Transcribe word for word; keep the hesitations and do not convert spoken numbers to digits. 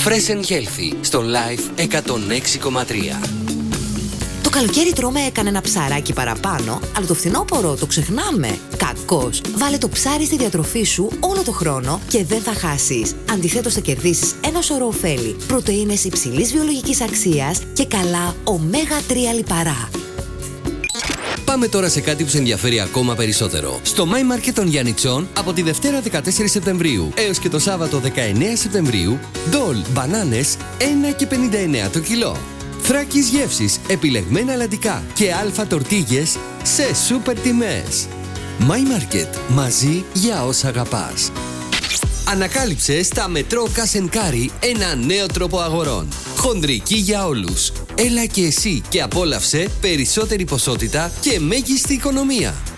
Fresh and Healthy στο Life εκατόν έξι κόμμα τρία. Το καλοκαίρι τρώμε κανένα ψαράκι παραπάνω, αλλά το φθινόπωρο το ξεχνάμε. Κακώς. Βάλε το ψάρι στη διατροφή σου όλο το χρόνο και δεν θα χάσεις. Αντιθέτως θα κερδίσεις ένα σωρό ωφέλη, πρωτεΐνες υψηλής βιολογικής αξίας και καλά ωμέγα τρία λιπαρά. Πάμε τώρα σε κάτι που σε ενδιαφέρει ακόμα περισσότερο. Στο My Market των Γιαννιτσών από τη Δευτέρα δεκατέσσερις Σεπτεμβρίου έως και το Σάββατο δεκαεννέα Σεπτεμβρίου, ντόλ μπανάνες ένα και πενήντα εννέα το κιλό. Θράκης γεύσης, επιλεγμένα αλατικά και αλφα τορτίγες σε σούπερ τιμές. My Market, μαζί για όσα αγαπάς. Ανακάλυψε στα Μετρό Cash and Carry ένα νέο τρόπο αγορών. Χονδρική για όλους. Έλα και εσύ και απόλαυσε περισσότερη ποσότητα και μέγιστη οικονομία.